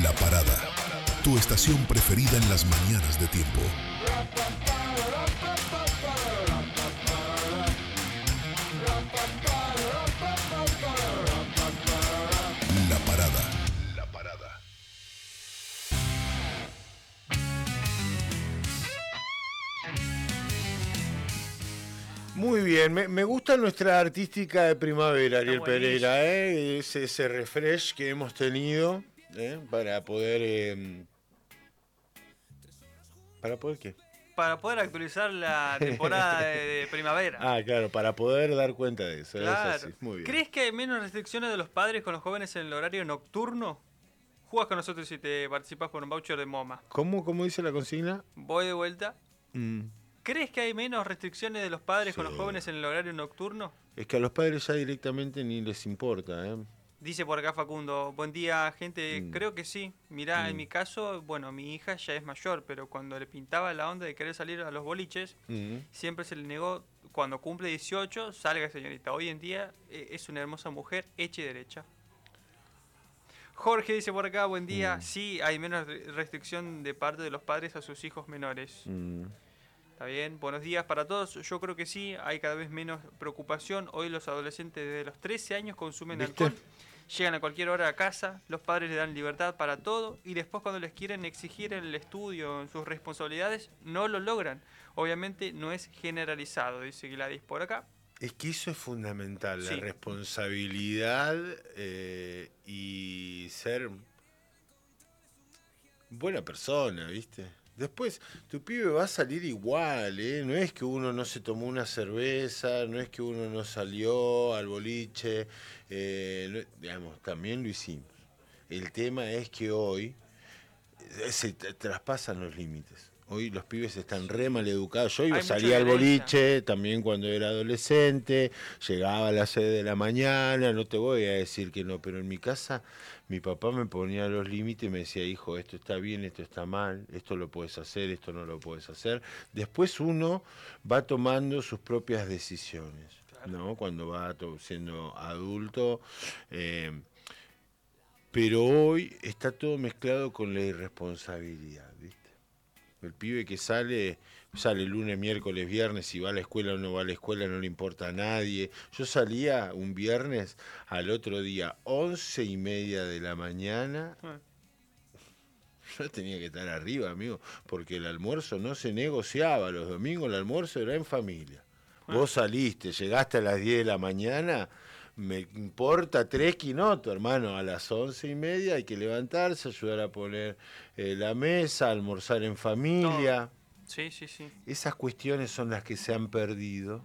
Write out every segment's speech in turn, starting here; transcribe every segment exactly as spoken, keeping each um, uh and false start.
La Parada, tu estación preferida en las mañanas de tiempo. La Parada. La Parada. Muy bien, me, me gusta nuestra artística de primavera, Ariel Pereira, ¿eh? ese, ese refresh que hemos tenido ¿eh? para poder... Eh, ¿Para poder qué? Para poder actualizar la temporada de, de primavera. Ah, claro, para poder dar cuenta de eso. Claro. Es así. Muy bien. ¿Crees que hay menos restricciones de los padres con los jóvenes en el horario nocturno? Juegas con nosotros y te participas por un voucher de MoMA. ¿Cómo, cómo dice la consigna? Voy de vuelta. Mm. ¿Crees que hay menos restricciones de los padres Sí. con los jóvenes en el horario nocturno? Es que a los padres ya directamente ni les importa, ¿eh? Dice por acá Facundo, buen día gente, Mm. creo que sí. Mirá, Mm. en mi caso, bueno, mi hija ya es mayor, pero cuando le pintaba la onda de querer salir a los boliches, Mm. siempre se le negó, cuando cumple dieciocho, salga señorita. Hoy en día eh, es una hermosa mujer, hecha y derecha. Jorge dice por acá, buen día, Mm. sí, hay menos re- restricción de parte de los padres a sus hijos menores. Mm. Está bien, buenos días para todos. Yo creo que sí, hay cada vez menos preocupación. Hoy los adolescentes desde los trece años consumen ¿Viste? alcohol. Llegan a cualquier hora a casa, los padres les dan libertad para todo y después cuando les quieren exigir en el estudio, en sus responsabilidades, no lo logran. Obviamente no es generalizado, dice Gladys por acá. Es que eso es fundamental, Sí. la responsabilidad eh, y ser buena persona, ¿viste? Después, tu pibe va a salir igual, ¿eh? No es que uno no se tomó una cerveza, no es que uno no salió al boliche, eh, no- digamos, también lo hicimos. El tema es que hoy eh, se t- traspasan los límites. Hoy los pibes están re mal educados. Yo iba, Hay mucha salía al violencia. boliche también cuando era adolescente, llegaba a las seis de la mañana, no te voy a decir que no, pero en mi casa mi papá me ponía los límites y me decía, hijo, esto está bien, esto está mal, esto lo puedes hacer, esto no lo puedes hacer. Después uno va tomando sus propias decisiones, Claro. ¿no? Cuando va to- siendo adulto. eh, pero hoy está todo mezclado con la irresponsabilidad, ¿viste? El pibe que sale, sale lunes, miércoles, viernes, si va a la escuela o no va a la escuela, no le importa a nadie. Yo salía un viernes, al otro día, once y media de la mañana, Ah, yo tenía que estar arriba, amigo, porque el almuerzo no se negociaba. Los domingos el almuerzo era en familia. Vos saliste, llegaste a las diez de la mañana, me importa tres quinotos, hermano. A las once y media hay que levantarse, ayudar a poner eh, la mesa, almorzar en familia. sí, sí, sí. Esas cuestiones son las que se han perdido,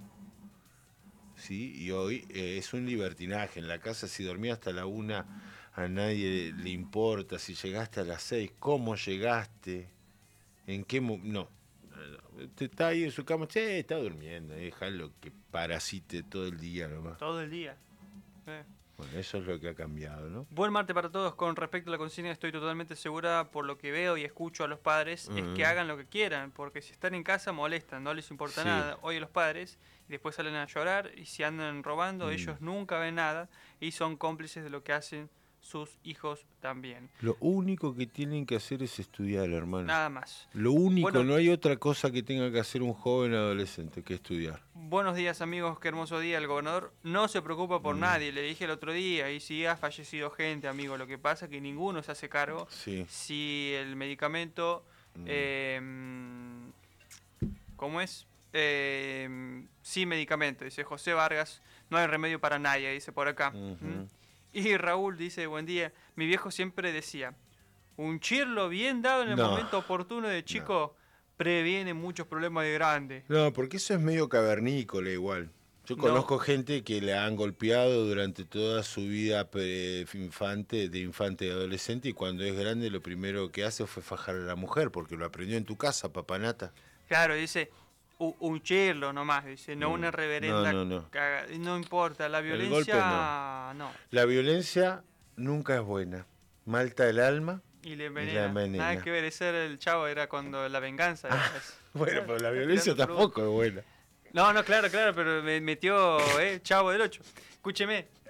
¿sí? Y hoy eh, es un libertinaje. En la casa, si dormías hasta la una, a nadie le importa. Si llegaste a las seis, ¿cómo llegaste? ¿En qué momento? No. Te está ahí en su cama, che, está durmiendo, déjalo que parasite todo el día nomás. Todo el día. Eh. Bueno, eso es lo que ha cambiado, ¿no? Buen martes para todos. Con respecto a la consigna, estoy totalmente segura, por lo que veo y escucho a los padres, es Mm. que hagan lo que quieran, porque si están en casa molestan, no les importa Sí. nada. Hoy los padres, y después salen a llorar, y si andan robando, Mm. ellos nunca ven nada, y son cómplices de lo que hacen sus hijos también. Lo único que tienen que hacer es estudiar, hermano. Nada más. Lo único, Bueno. no hay otra cosa que tenga que hacer un joven adolescente que estudiar. Buenos días amigos, qué hermoso día. El gobernador no se preocupa por Mm. nadie, le dije el otro día, y si ha fallecido gente, amigo, lo que pasa es que ninguno se hace cargo. Sí. Si el medicamento, Mm. eh, ¿cómo es? Eh, sin medicamento, dice José Vargas, no hay remedio para nadie, dice por acá. Ujú. ¿Mm? Y Raúl dice, buen día, mi viejo siempre decía, un chirlo bien dado en el No. momento oportuno de chico previene muchos problemas de grande. No, porque eso es medio cavernícola igual. Yo No. conozco gente que le han golpeado durante toda su vida pre- infante, de infante y adolescente, y cuando es grande lo primero que hace fue fajar a la mujer, porque lo aprendió en tu casa, papanata. Claro, dice, u- un chirlo nomás, dice, no Mm. una reverenda No, no, no. caga- no importa, la golpe violencia no. La violencia nunca es buena. Malta el alma. Y le Y envenena. la envenena. Nada que ver, ese era el chavo, era cuando la venganza. Ah, era eso. bueno, pero la Está violencia tirando tampoco es buena. No, no, claro, claro, pero me metió, eh, chavo del ocho. Escúcheme,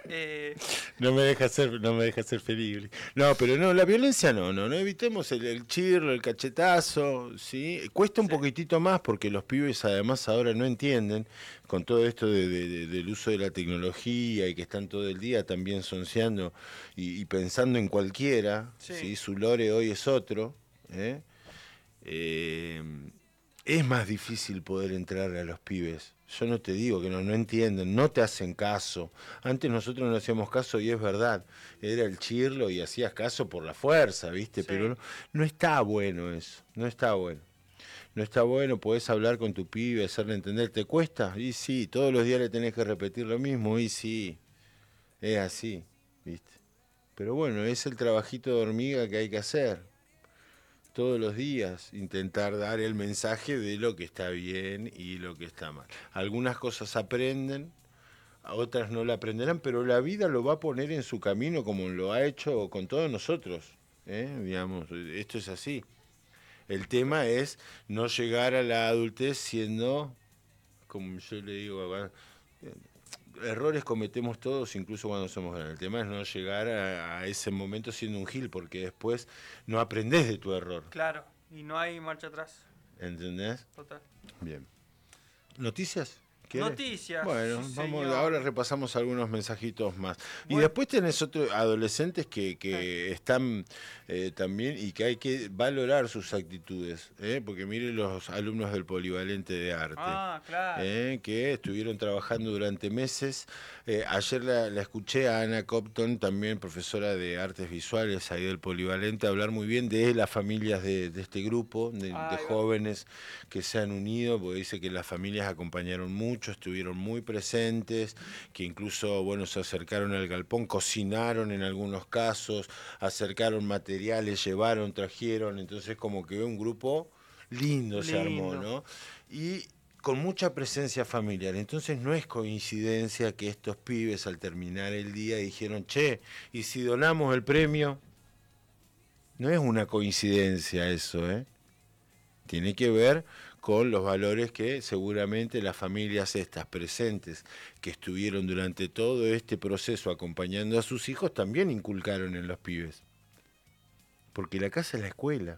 Eh, No me deja ser, no me deja ser feliz. No, pero no, la violencia no, no, no evitemos el, el chirlo, el cachetazo, ¿sí? Cuesta un sí, poquitito más porque los pibes además ahora no entienden con todo esto de, de- de- del uso de la tecnología y que están todo el día también sonceando y, y pensando en cualquiera, sí, ¿sí? Su lore hoy es otro, ¿eh? Eh, es más difícil poder entrar a los pibes. Yo no te digo que no, no entienden, no te hacen caso. Antes nosotros no hacíamos caso y es verdad. Era el chirlo y hacías caso por la fuerza, ¿viste? Pero sí. no, no está bueno eso, no está bueno. No está bueno, podés hablar con tu pibe, hacerle entender, ¿te cuesta? Y sí, todos los días le tenés que repetir lo mismo, y sí, es así, ¿viste? Pero bueno, es el trabajito de hormiga que hay que hacer todos los días, intentar dar el mensaje de lo que está bien y lo que está mal. Algunas cosas aprenden, a otras no la aprenderán, pero la vida lo va a poner en su camino como lo ha hecho con todos nosotros. ¿eh? Digamos, esto es así. El tema es no llegar a la adultez siendo, como yo le digo, eh, errores cometemos todos, incluso cuando somos grandes. El tema es no llegar a, a ese momento siendo un gil, porque después no aprendés de tu error. Claro, y no hay marcha atrás. ¿Entendés? Total. Bien. ¿Noticias? ¿Quieres? Noticias, sí Bueno, vamos, ahora señor. repasamos algunos mensajitos más. Y Bueno, después tenés otros adolescentes que, eh, que están eh, también y que hay que valorar sus actitudes, ¿eh? Porque mire los alumnos del Polivalente de Arte. ah, claro. eh, que estuvieron trabajando durante meses. Eh, ayer la, la escuché a Ana Copton, también profesora de artes visuales ahí del Polivalente, hablar muy bien de las familias de, de este grupo, de, de Ahí va. jóvenes que se han unido, porque dice que las familias acompañaron mucho, estuvieron muy presentes, que incluso, bueno, se acercaron al galpón, cocinaron en algunos casos, acercaron materiales, llevaron, trajeron, entonces como que un grupo lindo se armó, Lindo. ¿no? Y con mucha presencia familiar. Entonces no es coincidencia que estos pibes al terminar el día dijeron, che, ¿y si donamos el premio? No es una coincidencia eso, ¿eh? Tiene que ver con los valores que seguramente las familias estas presentes que estuvieron durante todo este proceso acompañando a sus hijos también inculcaron en los pibes. Porque la casa es la escuela.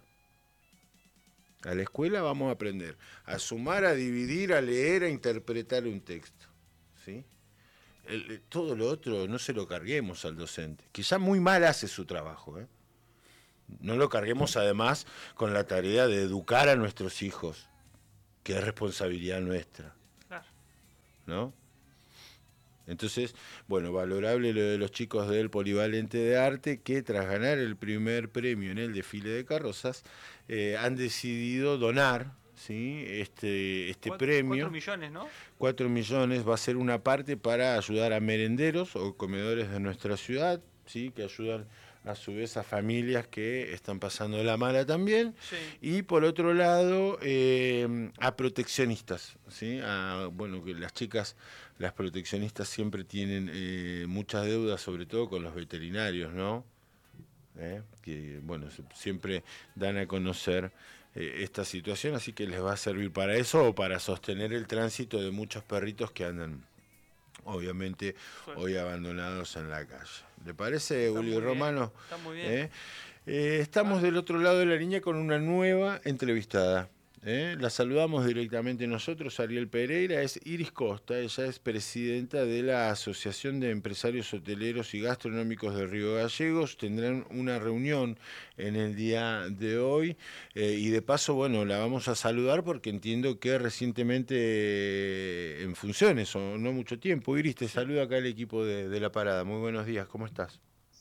A la escuela vamos a aprender a sumar, a dividir, a leer, a interpretar un texto. ¿Sí? El, todo lo otro no se lo carguemos al docente, que ya muy mal hace su trabajo. ¿eh? No lo carguemos además con la tarea de educar a nuestros hijos, que es responsabilidad nuestra. Claro. ¿No? Entonces, bueno, valorable lo de los chicos del Polivalente de Arte que tras ganar el primer premio en el desfile de carrozas eh, han decidido donar, ¿sí? este, este Cuatro, cuatro premio. millones, ¿no? Cuatro millones va a ser una parte para ayudar a merenderos o comedores de nuestra ciudad, ¿sí? Que ayudan a su vez a familias que están pasando la mala también. Sí. Y por otro lado, eh, a proteccionistas, ¿sí? A, bueno, que las chicas, las proteccionistas siempre tienen eh, muchas deudas, sobre todo con los veterinarios, ¿no? ¿Eh? Que, bueno, siempre dan a conocer eh, esta situación, así que les va a servir para eso o para sostener el tránsito de muchos perritos que andan, obviamente, Sí. hoy abandonados en la calle. ¿Le parece, Está Julio muy bien. Romano? Está muy bien. ¿Eh? Eh, estamos del otro lado de la línea con una nueva entrevistada. ¿eh? La saludamos directamente nosotros, Ariel Pereira, es Iris Costa, ella es presidenta de la Asociación de Empresarios Hoteleros y Gastronómicos de Río Gallegos. Tendrán una reunión en el día de hoy eh, y de paso, bueno, la vamos a saludar porque entiendo que recientemente eh, en funciones o no mucho tiempo. Iris, te Sí. saluda acá el equipo de, de La Parada. Muy buenos días, ¿cómo estás?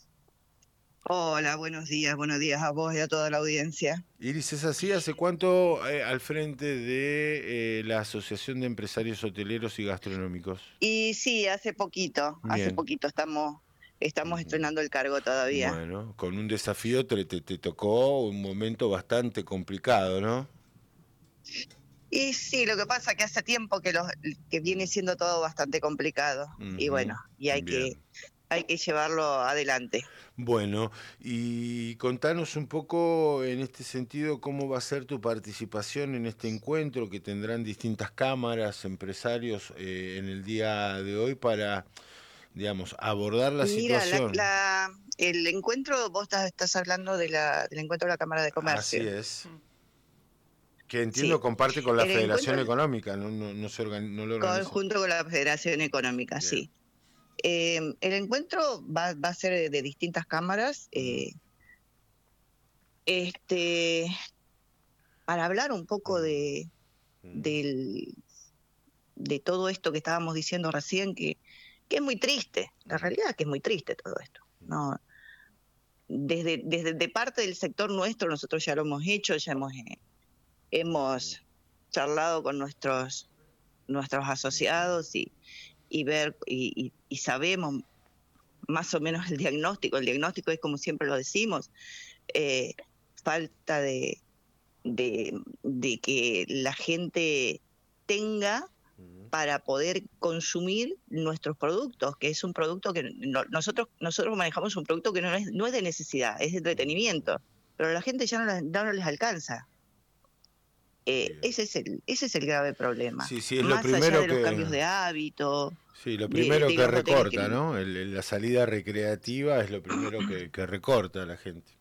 Hola, buenos días, buenos días a vos y a toda la audiencia. Iris, ¿es así? ¿Hace cuánto eh, al frente de eh, la Asociación de Empresarios Hoteleros y Gastronómicos? Y sí, hace poquito, hace Bien. poquito estamos, estamos estrenando el cargo todavía. Bueno, con un desafío te, te, te tocó un momento bastante complicado, ¿no? Y sí, lo que pasa que hace tiempo que, los, que viene siendo todo bastante complicado. Y bueno, Ujú, y hay bien. que, hay que llevarlo adelante. Bueno, y contanos un poco en este sentido cómo va a ser tu participación en este encuentro que tendrán distintas cámaras, empresarios eh, en el día de hoy para digamos, abordar la Mira, la, situación. la- el encuentro, vos estás, estás hablando de la, del encuentro de la Cámara de Así Comercio. es. Que entiendo Sí, comparte con la el encuentro Federación Económica, no, no, no, se organ- no lo organiza. conjunto con la Federación Económica, Bien. sí. Eh, el encuentro va, va a ser de, de distintas cámaras, Mm. eh, este, para hablar un poco de, Mm. del, de todo esto que estábamos diciendo recién, que, que es muy triste. La Mm. realidad es que es muy triste todo esto. No, desde, desde de parte del sector nuestro, nosotros ya lo hemos hecho, ya hemos, eh, hemos charlado con nuestros, nuestros asociados y, y ver y, y, y sabemos más o menos el diagnóstico. El diagnóstico es, como siempre lo decimos, eh, falta de, de, de que la gente tenga para poder consumir nuestros productos, que es un producto que no, nosotros nosotros manejamos un producto que no es, no es de necesidad, es de entretenimiento, pero a la gente ya no, la, ya no les alcanza. Eh, ese es el ese es el grave problema. Sí, sí, es lo Más allá primero de los que... cambios de hábito, Sí, lo de, primero de que los hoteles que... recorta, ¿no? El- el- la salida recreativa es lo primero que, que recorta a la gente.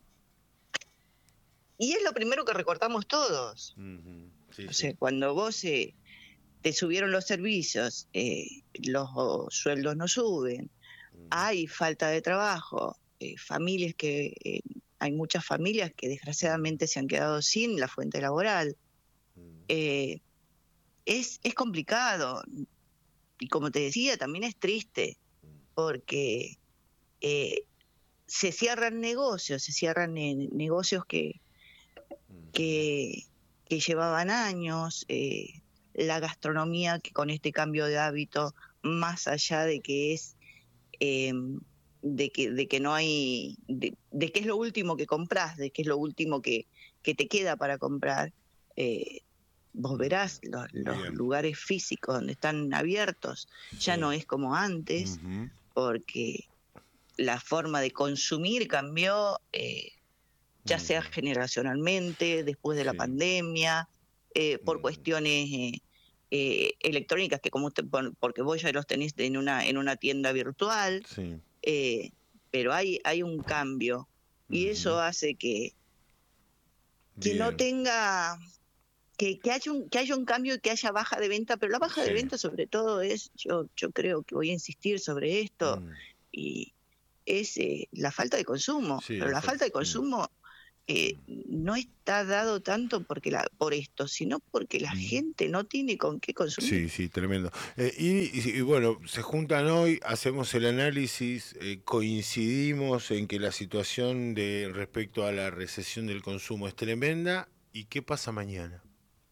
Y es lo primero que recortamos todos. Ujú. Sí, O sí. sea, cuando vos eh, te subieron los servicios, eh, los oh, sueldos no suben, hay falta de trabajo, eh, familias que... Eh, hay muchas familias que desgraciadamente se han quedado sin la fuente laboral. Eh, es, es complicado. Y como te decía, también es triste, porque eh, se cierran negocios, se cierran eh, negocios que, que, que llevaban años, eh, la gastronomía que con este cambio de hábito, más allá de que es... Eh, de que, de que no hay, de, de que es lo último que compras, de que es lo último que, que te queda para comprar, eh, vos verás los, los lugares físicos donde están abiertos, ya Sí. no es como antes, Ujú. porque la forma de consumir cambió, eh, ya Ujú. sea generacionalmente, después de la Sí. pandemia, eh, por Ujú. cuestiones eh, eh, electrónicas, que como te, porque vos ya los tenés en una, en una tienda virtual. Sí. Eh, pero hay, hay un cambio y Ujú. eso hace que, que no Bien. tenga, que, que, haya un, que haya un cambio y que haya baja de venta, pero la baja Sí. de venta sobre todo es, yo, yo creo que voy a insistir sobre esto, Mm. y es eh, la falta de consumo, Sí, pero la la falta- falta de mm. consumo eh, no está dado tanto porque la, por esto, sino porque la gente no tiene con qué consumir. Sí, sí, tremendo. Eh, y, y- y bueno, se juntan hoy, hacemos el análisis, eh, coincidimos en que la situación de respecto a la recesión del consumo es tremenda. ¿Y qué pasa mañana?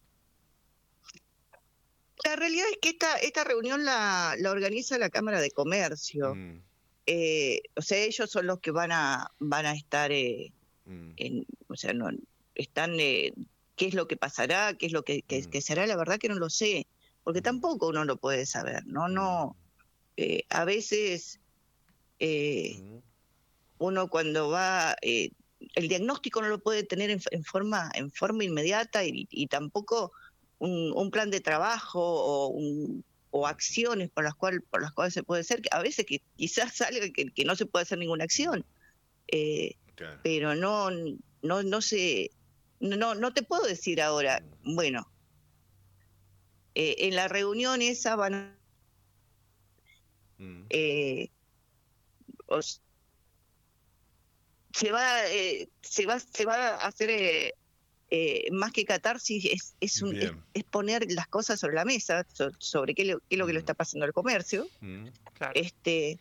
La realidad es que esta, esta reunión la, la organiza la Cámara de Comercio. Mm, Eh, o sea, ellos son los que van a van a estar eh, mm, en, o sea, no están eh, qué es lo que pasará, qué es lo que, que, mm, que será, la verdad que no lo sé, porque mm, tampoco uno lo puede saber, no, mm, no, eh, a veces eh, mm, uno cuando va, eh, el diagnóstico no lo puede tener en, en forma en forma inmediata, y, y tampoco un, un plan de trabajo o un o acciones por las cuales por las cuales se puede hacer, que a veces que quizás salga que, que no se puede hacer ninguna acción, eh, claro. pero no no no se no no te puedo decir ahora, bueno, eh, en la reunión esa van a, Mm, eh, os- se va eh, se va se va a hacer eh, eh, más que catarsis, es, es, un, es, Bien. es poner las cosas sobre la mesa, so- sobre qué, lo- qué es lo que le Mm, está pasando al comercio, mm, Claro. este,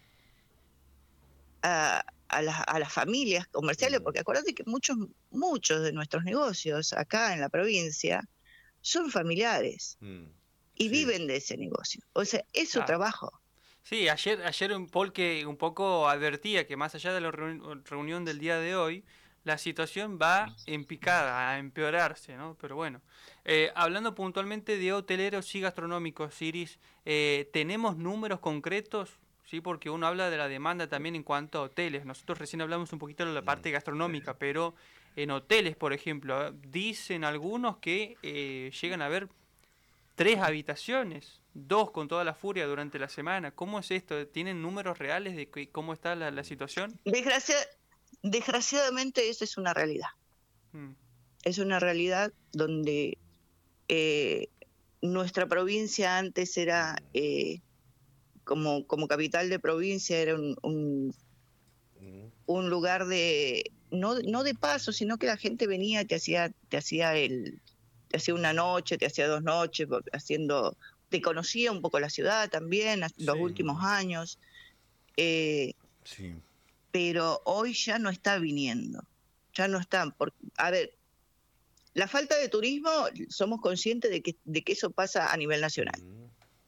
a, a, las, a las familias comerciales, Mm. porque acuérdate que muchos, muchos de nuestros negocios acá en la provincia son familiares mm, y sí. viven de ese negocio. O sea, es su Claro. trabajo. Sí, ayer, ayer un Paul que un poco advertía que más allá de la reuni- reunión del día de hoy, la situación va en picada, a empeorarse, ¿no? Pero bueno, eh, hablando puntualmente de hoteleros y gastronómicos, Iris, eh, ¿tenemos números concretos? Sí, porque uno habla de la demanda también en cuanto a hoteles. Nosotros recién hablamos un poquito de la parte gastronómica, pero en hoteles, por ejemplo, dicen algunos que eh, llegan a haber tres habitaciones, dos con toda la furia durante la semana. ¿Cómo es esto? ¿Tienen números reales de que- cómo está la, la situación? Desgracia- desgraciadamente esa es una realidad. Mm, Es una realidad donde eh, nuestra provincia antes era, eh, como, como capital de provincia, era un, un, Mm, un lugar de, no, no de paso, sino que la gente venía, te hacía, te hacía el, te hacía una noche, te hacía dos noches, haciendo, te conocía un poco la ciudad también, los sí, últimos años, eh, sí. pero hoy ya no está viniendo, ya no están. Por, a ver, la falta de turismo, somos conscientes de que, de que eso pasa a nivel nacional. Mm,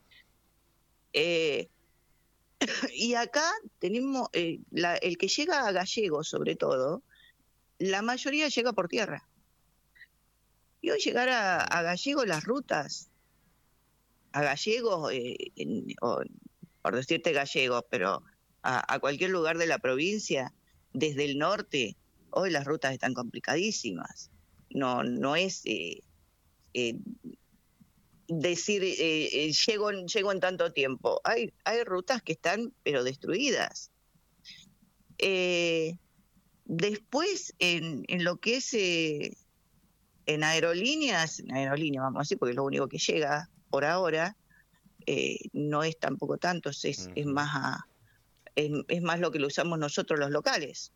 Eh, y acá tenemos, eh, la, el que llega a Gallegos, sobre todo, la mayoría llega por tierra. Y hoy llegar a, a Gallegos, las rutas, a Gallegos, eh, en- o, por decirte Gallegos, pero a, a cualquier lugar de la provincia, desde el norte, hoy las rutas están complicadísimas. No, no es eh, eh, decir, eh, eh, llego, en- llego en tanto tiempo. Hay, hay rutas que están, pero destruidas. Eh, Después, en, en lo que es eh, en aerolíneas, en aerolíneas, vamos a decir, porque es lo único que llega por ahora, eh, no es tampoco tanto, es, es, ujú. más a, es, es más lo que lo usamos nosotros los locales.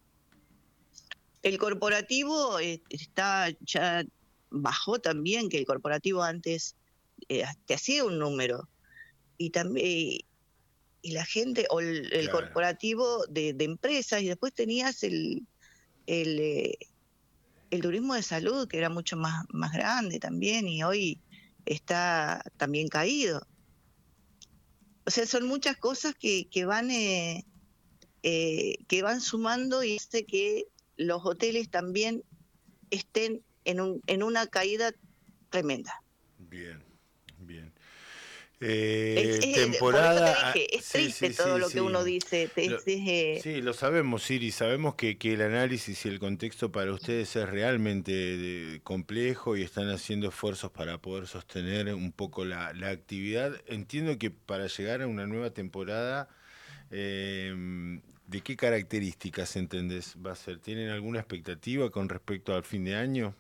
El corporativo eh, está ya bajó también, que el corporativo antes eh, te hacía un número y también y la gente o el, el Claro, corporativo de, de empresas y después tenías el el, eh, el turismo de salud que era mucho más más grande también y hoy está también caído. O sea, son muchas cosas que, que van eh, eh, que van sumando y hace que los hoteles también estén en, un, en una caída tremenda. bien, bien. Es, Eh, es- por eso te temporada, ah, dije, es sí, triste sí, todo sí, lo que sí. uno dice. te- Lo, es, eh, sí, lo sabemos, Siri, sabemos que, que el análisis y el contexto para ustedes es realmente de- complejo y están haciendo esfuerzos para poder sostener un poco la, la actividad. Entiendo que para llegar a una nueva temporada, eh, ¿de qué características entendés va a ser? ¿Tienen alguna expectativa con respecto al fin de año?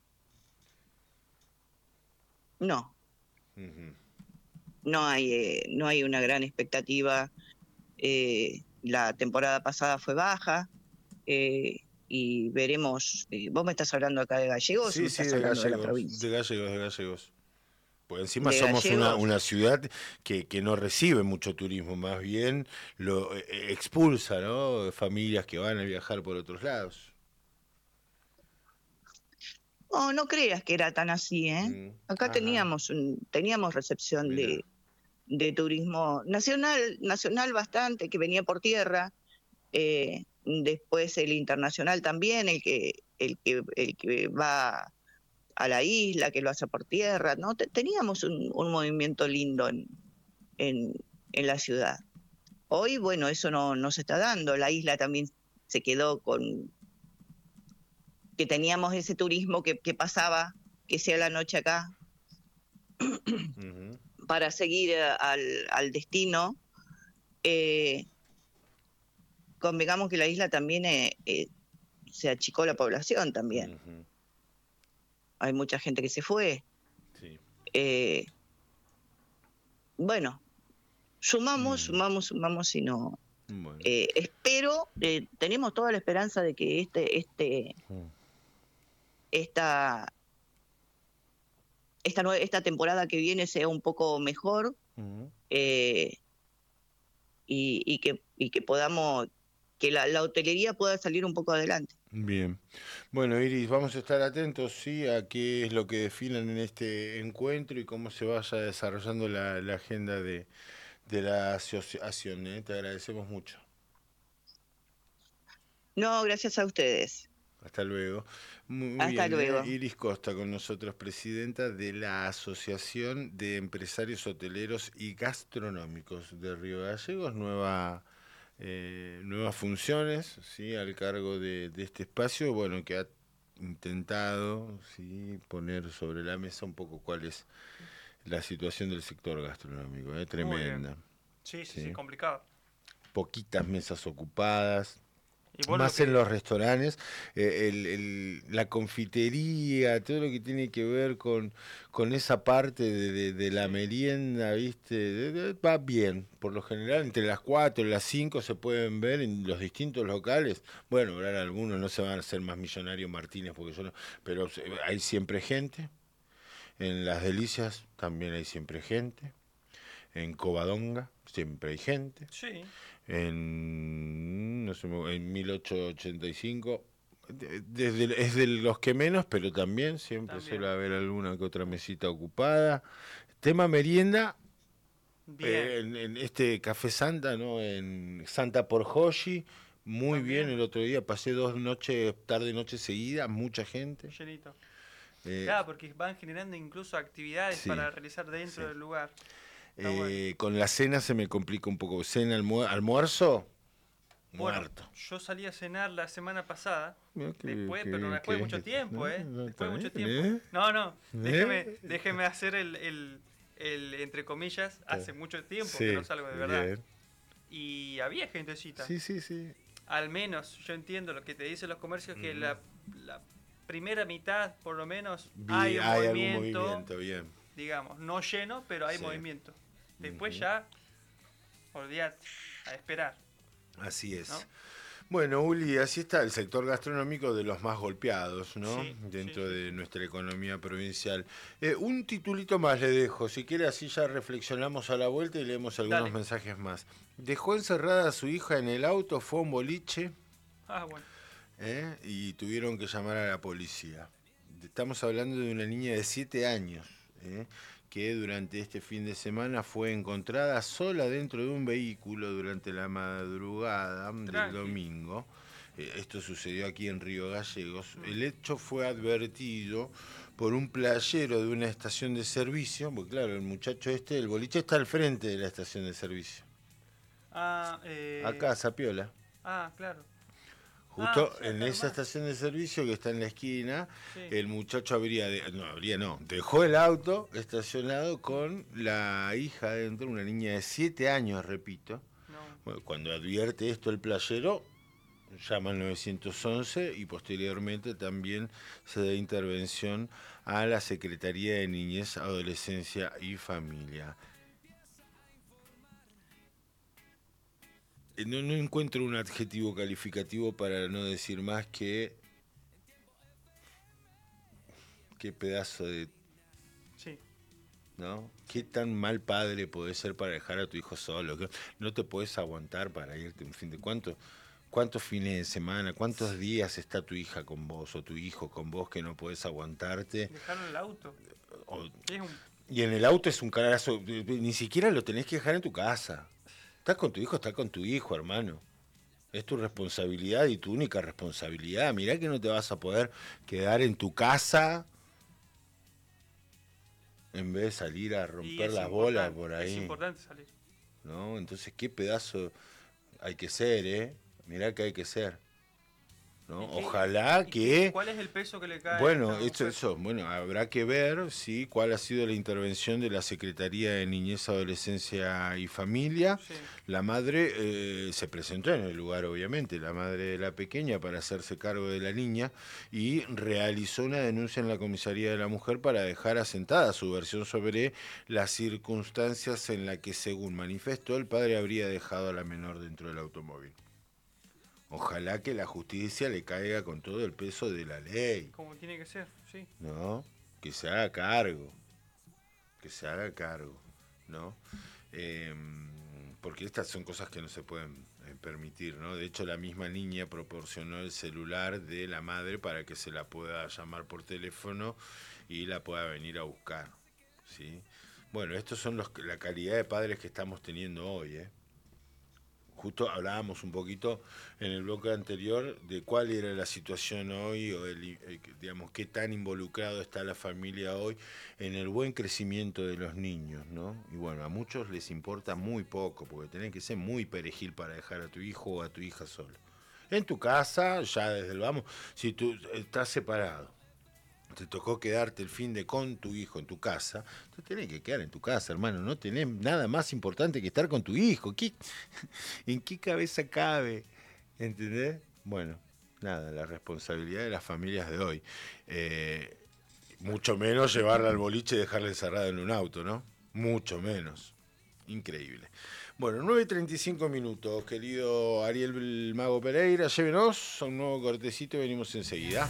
no, Ujú. no hay, eh, no hay una gran expectativa. Eh, la temporada pasada fue baja eh, y veremos. Eh, ¿Vos me estás hablando acá de Gallegos o Sí, me sí, estás de hablando de la gallegos, de provincia? gallegos, de gallegos. Pues encima De somos una, Gallegos. una ciudad que, que no recibe mucho turismo, más bien lo eh, expulsa, ¿no? Familias que van a viajar por otros lados. No, no creas que era tan así, ¿eh? Mm, Acá ajá, teníamos un, teníamos recepción mira, de, de turismo nacional, nacional bastante, que venía por tierra, eh, después el internacional también, el que, el que, el que va a la isla, que lo hace por tierra, ¿no? Te- teníamos un, un movimiento lindo en, en, en la ciudad. Hoy, bueno, eso no, no se está dando. La isla también se quedó con que teníamos ese turismo que, que pasaba, que sea la noche acá, ujú, para seguir eh, al, al destino. Eh, Convengamos que la isla también eh, eh, se achicó la población también. ujú, Hay mucha gente que se fue. sí, Eh, bueno, sumamos, mm, sumamos, sumamos y no. bueno, Eh, espero, eh, tenemos toda la esperanza de que este, este, mm, esta, esta, nue- esta temporada que viene sea un poco mejor ujú. eh, y, y que, y que podamos, que la, la hotelería pueda salir un poco adelante. Bien. Bueno, Iris, vamos a estar atentos, sí, a qué es lo que definan en este encuentro y cómo se vaya desarrollando la, la agenda de, de la asociación, ¿eh? Te agradecemos mucho. No, gracias a ustedes. Hasta luego. Muy Hasta bien, ¿eh? luego. Iris Costa con nosotros, presidenta de la Asociación de Empresarios Hoteleros y Gastronómicos de Río Gallegos, nueva, eh, nuevas funciones, ¿sí? Al cargo de, de este espacio, bueno, que ha intentado, ¿sí? Poner sobre la mesa un poco cuál es la situación del sector gastronómico, ¿eh? Tremenda. Sí, sí, Sí. sí, complicado. Poquitas mesas ocupadas. Y vos Más lo que- en los restaurantes, eh, el- el- la confitería, todo lo que tiene que ver con, con esa parte de, de- de la Sí. merienda, ¿viste? De- de- va bien, por lo general, entre las cuatro y las cinco se pueden ver en los distintos locales. Bueno, ahora algunos no se van a hacer más millonarios Martínez, porque yo no, pero se- hay siempre gente. En Las Delicias también hay siempre gente. En Covadonga siempre hay gente. Sí, En, no sé, en mil ochocientos ochenta y cinco, de- desde, es de los que menos, pero también siempre También. suele haber alguna que otra mesita ocupada. Tema merienda, bien. eh, en, en este Café Santa, ¿no? En Santa por Joshi, muy También. bien. El otro día pasé dos noches, tarde noche seguida, mucha gente. Llenito. Eh, Claro, porque van generando incluso actividades sí, para realizar dentro sí. del lugar. Está eh, bueno. Con la cena se me complica un poco. Cena, almu- almuerzo, Bueno, muerto. yo salí a cenar la semana pasada. Mirá que- Después, que- pero después de que- mucho tiempo, ¿eh? no, Después de mucho está tiempo. bien, ¿eh? No, no, déjeme, ¿Eh? déjeme hacer el, el, el, entre comillas, hace mucho tiempo que Sí, no salgo de verdad. bien. Y había gentecita. Sí, sí, sí. Al menos yo entiendo lo que te dicen los comercios, que la, la primera mitad, por lo menos, Vi- hay un hay movimiento, algún movimiento, bien. digamos, no lleno, pero hay Sí. movimiento. Después Ujú. ya, olvidate, a esperar. Así es. ¿No? Bueno, Uli, así está el sector gastronómico de los más golpeados, ¿no? Sí, Dentro sí, sí, de sí. nuestra economía provincial. Eh, un titulito más le dejo, si quiere así ya reflexionamos a la vuelta y leemos algunos Dale. mensajes más. Dejó encerrada a su hija en el auto, fue a un boliche, Ah, bueno. ¿eh? Y tuvieron que llamar a la policía. Estamos hablando de una niña de siete años, ¿eh? Que durante este fin de semana fue encontrada sola dentro de un vehículo durante la madrugada del Tranqui. domingo. Eh, esto sucedió aquí en Río Gallegos. El hecho fue advertido por un playero de una estación de servicio, porque claro, el muchacho este, el boliche está al frente de la estación de servicio. Ah, eh... Acá, Sapiola. Ah, claro. Justo Ah, sí, en acá esa nomás. estación de servicio que está en la esquina, Sí. el muchacho habría, de- no, habría no, dejó el auto estacionado con la hija dentro, una niña de siete años, repito. No. Bueno, cuando advierte esto el playero, llama al nueve once y posteriormente también se da intervención a la Secretaría de Niñez, Adolescencia y Familia. Eh, No, no encuentro un adjetivo calificativo para no decir más que qué pedazo de, Sí. ¿no? ¿Qué tan mal padre podés ser para dejar a tu hijo solo? Que no te podés aguantar para irte un fin de cuánto, cuántos fines de semana, cuántos días está tu hija con vos o tu hijo con vos que no podés aguantarte. Dejaron el auto. O- Es un... y en el auto es un carazo, ni siquiera lo tenés que dejar en tu casa. Estás con tu hijo, estás con tu hijo, hermano. Es tu responsabilidad y tu única responsabilidad. Mirá que no te vas a poder quedar en tu casa en vez de salir a y romper es las bolas importante, por Es ahí, importante salir. ¿no? Entonces, qué pedazo hay que ser, ¿eh? Mirá que hay que ser, ¿no? ¿Y qué- Ojalá y qué- que... ¿Cuál es el peso que le cae a Bueno, esta eso, mujer? eso, bueno, habrá que ver, sí, cuál ha sido la intervención de la Secretaría de Niñez, Adolescencia y Familia. Sí. La madre eh, se presentó en el lugar, obviamente, la madre de la pequeña para hacerse cargo de la niña y realizó una denuncia en la comisaría de la mujer para dejar asentada su versión sobre las circunstancias en las que, según manifestó, el padre habría dejado a la menor dentro del automóvil. Ojalá que la justicia le caiga con todo el peso de la ley, Como tiene que ser, sí. ¿no? Que se haga cargo, que se haga cargo, ¿no? Eh, porque estas son cosas que no se pueden eh, permitir, ¿no? De hecho, la misma niña proporcionó el celular de la madre para que se la pueda llamar por teléfono y la pueda venir a buscar, ¿sí? Bueno, estos son los, la calidad de padres que estamos teniendo hoy, ¿eh? Justo hablábamos un poquito en el bloque anterior de cuál era la situación hoy, o el, el, digamos, qué tan involucrado está la familia hoy en el buen crecimiento de los niños, ¿no? Y bueno, a muchos les importa muy poco, porque tenés que ser muy perejil para dejar a tu hijo o a tu hija solo. En tu casa, ya desde el vamos, si tú estás separado, te tocó quedarte el fin de con tu hijo en tu casa, tú tenés que quedar en tu casa, hermano, no tenés nada más importante que estar con tu hijo. ¿Qué, ¿En qué cabeza cabe? ¿Entendés? Bueno, nada, la responsabilidad de las familias de hoy. Eh, mucho menos llevarla al boliche y dejarla encerrada en un auto, ¿no? Mucho menos. Increíble. Bueno, nueve y treinta y cinco minutos, querido Ariel el Mago Pereira, llévenos a un nuevo cortecito y venimos enseguida.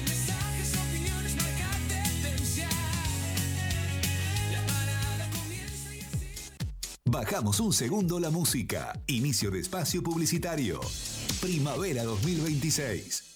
Bajamos un segundo la música. Inicio de espacio publicitario. Primavera dos mil veintiséis.